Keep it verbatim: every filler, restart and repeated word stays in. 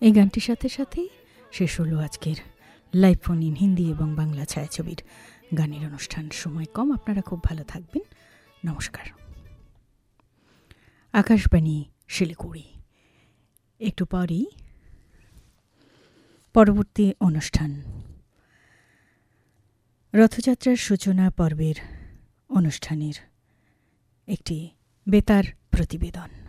এই গানটির সাথে সাথেই শেষ হলো আজকের লাইভ ফোন ইন হিন্দি এবং বাংলা ছায়াছবির গানের অনুষ্ঠান। সময় কম, আপনারা খুব ভালো থাকবেন। নমস্কার। আকাশবাণী শিলিগুড়ি। একটু পরেই পরবর্তী অনুষ্ঠান রথযাত্রার সূচনা পর্বের অনুষ্ঠানের একটি বেতার প্রতিবেদন।